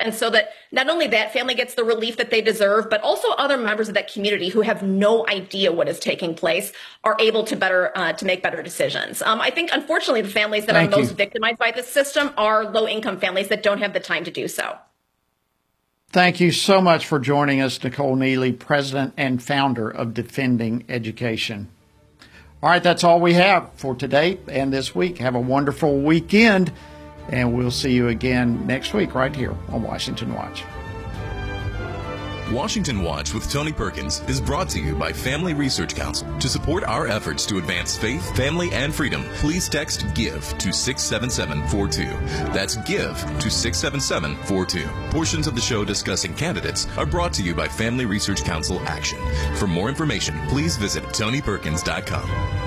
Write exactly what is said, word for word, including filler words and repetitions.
And so that not only that family gets the relief that they deserve, but also other members of that community who have no idea what is taking place are able to better uh, to make better decisions. Um, I think, unfortunately, the families that Thank are most you. victimized by this system are low-income families that don't have the time to do so. Thank you so much for joining us, Nicole Neily, president and founder of Defending Education. All right, that's all we have for today and this week. Have a wonderful weekend, and we'll see you again next week right here on Washington Watch. Washington Watch with Tony Perkins is brought to you by Family Research Council. To support our efforts to advance faith, family, and freedom, please text GIVE to six seven seven four two. That's GIVE to six seven seven four two. Portions of the show discussing candidates are brought to you by Family Research Council Action. For more information, please visit tony perkins dot com.